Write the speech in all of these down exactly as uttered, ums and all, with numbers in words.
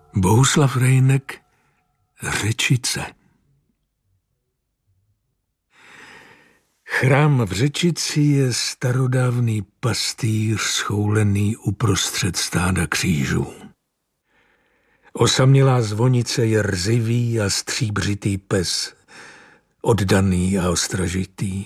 Bohuslav Rejnek, Řečice. Chrám v Řečici je starodávný pastýř schoulený uprostřed stáda křížů. Osamělá zvonice je rzivý a stříbřitý pes, oddaný a ostražitý.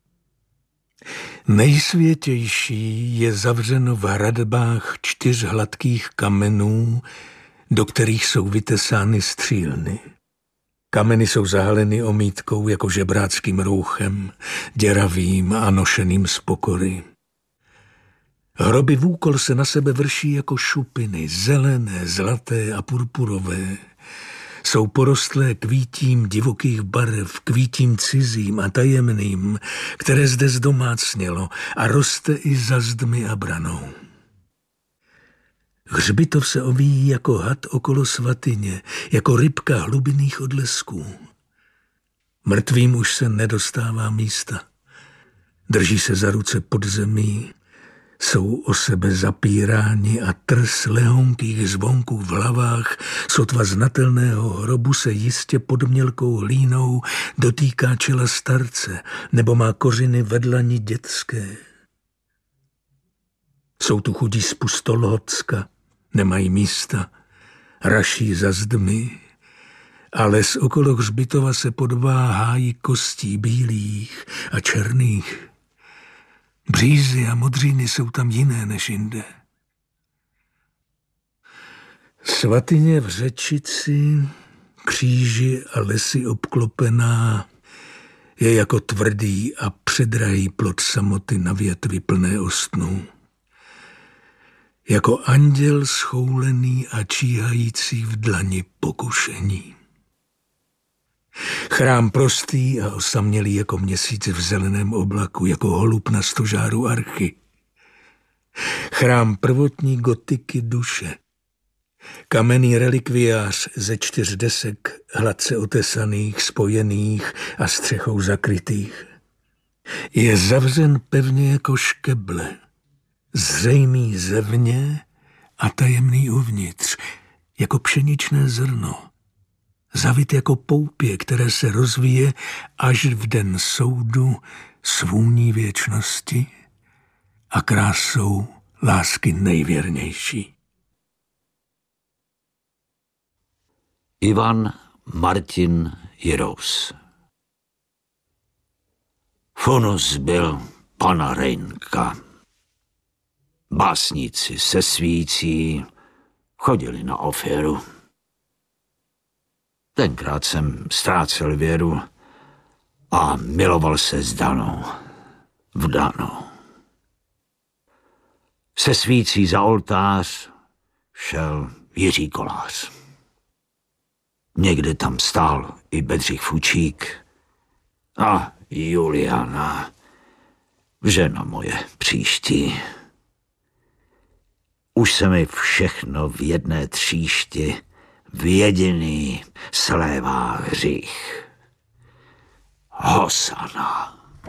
Nejsvětější je zavřeno v hradbách čtyř hladkých kamenů, do kterých jsou vytesány střílny. Kameny jsou zahaleny omítkou jako žebráckým rouchem, děravým a nošeným z pokory. Hroby v úkol se na sebe vrší jako šupiny, zelené, zlaté a purpurové. Jsou porostlé kvítím divokých barev, kvítím cizím a tajemným, které zde zdomácnělo a roste i za zdmi a branou. Hřbitov se ovíjí jako had okolo svatyně, jako rybka hlubinných odlesků. Mrtvým už se nedostává místa. Drží se za ruce pod zemí, jsou o sebe zapíráni a trs lehonkých zvonků v hlavách sotva znatelného hrobu se jistě pod mělkou hlínou dotýká čela starce nebo má kořeny vedlani dětské. Jsou tu chudí z Pustolhocka, nemají místa, raší za zdmi, a les okolo hřbitova se podváhájí kostí bílých a černých. Břízy a modřiny jsou tam jiné než jinde. Svatyně v Řečici, kříži a lesy obklopená, je jako tvrdý a předrahý plod samoty na větvi plné ostnů. Jako anděl schoulený a číhající v dlani pokušení. Chrám prostý a osamělý jako měsíc v zeleném oblaku, jako holub na stožáru archy. Chrám prvotní gotiky duše. Kamenný relikviář ze čtyř desek, hladce otesaných, spojených a střechou zakrytých. Je zavřen pevně jako škeble, zřejmý zevně a tajemný uvnitř, jako pšeničné zrno. Zavit jako poupě, které se rozvíje až v den soudu s vůní věčnosti a krásou lásky nejvěrnější. Ivan Martin Jirous. Funus byl pana Rejnka. Básníci se svící chodili na oféru. Tenkrát jsem ztrácel věru a miloval se s Danou, vdanou. Se svící za oltář šel Jiří Kolář. Někde tam stál i Bedřich Fučík a Juliana, žena moje příští. Už se mi všechno v jedné tříšti v jediný slévá hřích. Hosana.